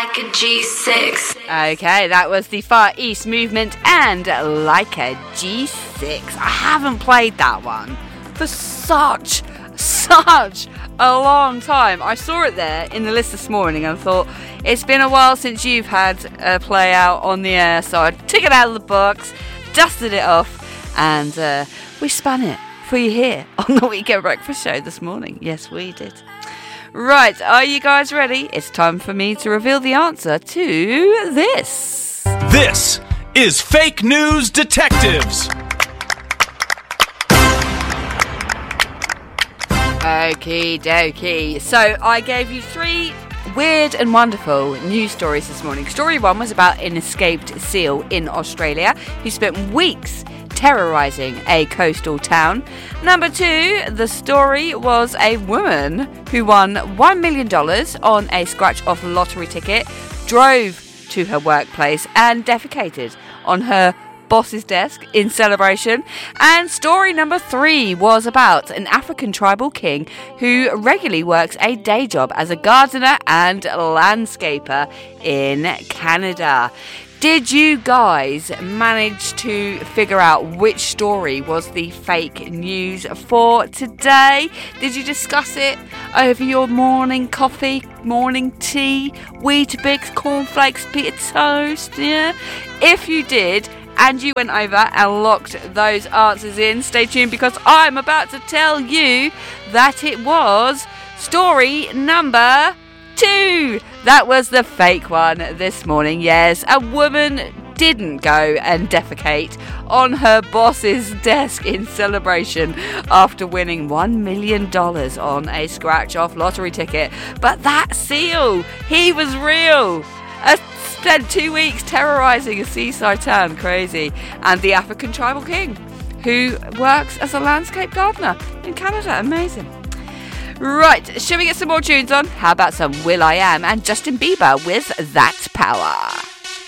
like a G6. Okay, that was the Far East Movement and Like a G6. I haven't played that one for such a long time. I saw it there in the list this morning and thought, it's been a while since you've had a play out on the air, so I took it out of the box, dusted it off, and we spun it for you here on the Weekend Breakfast Show this morning. Yes, we did. Right, are you guys ready? It's time for me to reveal the answer to this. This is Fake News Detectives. Okie dokie. So I gave you 3 weird and wonderful news stories this morning. Story 1 was about an escaped seal in Australia who spent weeks terrorising a coastal town. Number 2, the story was a woman who won $1 million on a scratch-off lottery ticket, drove to her workplace and defecated on her boss's desk in celebration. And story number 3 was about an African tribal king who regularly works a day job as a gardener and landscaper in Canada. Did you guys manage to figure out which story was the fake news for today? Did you discuss it over your morning coffee, morning tea, Weetabix, cornflakes, pita toast? Yeah? If you did, and you went over and locked those answers in, stay tuned because I'm about to tell you that it was story number 2. That was the fake one this morning. Yes, a woman didn't go and defecate on her boss's desk in celebration after winning $1 million on a scratch-off lottery ticket. But that seal, he was real. Spent 2 weeks terrorising a seaside town. Crazy. And the African tribal king who works as a landscape gardener in Canada. Amazing. Right, shall we get some more tunes on? How about some Will.i.am and Justin Bieber with That Power?